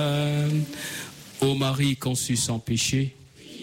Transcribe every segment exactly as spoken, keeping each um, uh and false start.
Ô Marie conçue sans péché.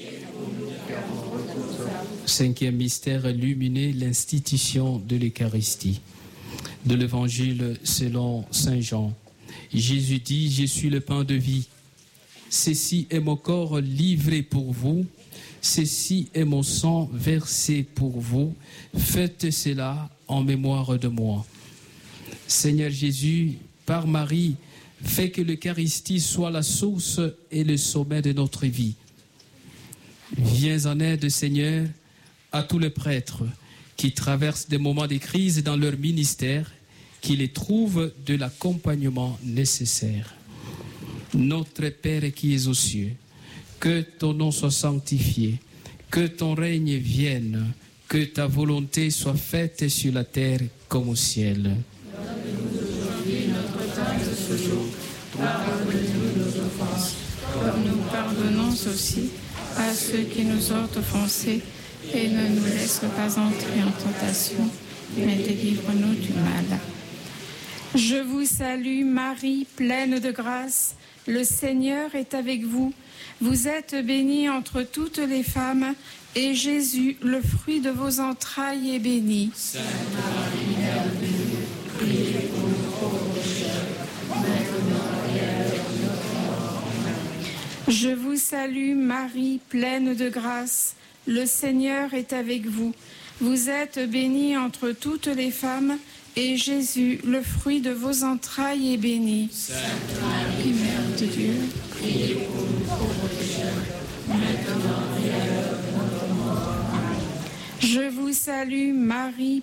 Cinquième mystère illuminé, l'institution de l'Eucharistie. De l'Évangile selon saint Jean. Jésus dit, je suis le pain de vie. Ceci est mon corps livré pour vous. Ceci est mon sang versé pour vous. Faites cela en mémoire de moi. Seigneur Jésus, par Marie, fais que l'Eucharistie soit la source et le sommet de notre vie. Viens en aide, Seigneur, à tous les prêtres qui traversent des moments de crise dans leur ministère, qui les trouvent de l'accompagnement nécessaire. Notre Père qui es aux cieux, que ton nom soit sanctifié, que ton règne vienne, que ta volonté soit faite sur la terre comme au ciel. Donne-nous aujourd'hui notre pain de ce jour. Pardonne-nous nos offenses, comme nous pardonnons aussi à ceux qui nous ont offensés, et ne nous laisse pas entrer en tentation, mais délivre-nous du mal. Je vous salue Marie, pleine de grâce, le Seigneur est avec vous. Vous êtes bénie entre toutes les femmes, et Jésus, le fruit de vos entrailles, est béni. Sainte Marie, Mère de Dieu, priez pour nous pauvres pécheurs, maintenant et à l'heure de notre mort. Amen. Je vous salue Marie, pleine de grâce, le Seigneur est avec vous. Vous êtes bénie entre toutes les femmes, et Jésus, le fruit de vos entrailles, est béni. Sainte Marie, Mère de Dieu, priez pour nous pauvres pécheurs, maintenant et à l'heure de notre mort. Amen. Je vous salue Marie,